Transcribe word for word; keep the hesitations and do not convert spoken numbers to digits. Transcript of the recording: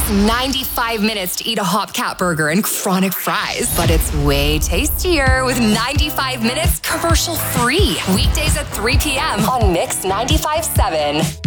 takes ninety-five minutes to eat a Hopcat burger and chronic fries, but it's way tastier with ninety-five minutes commercial free. Weekdays at three p.m. on Mix ninety-five point seven.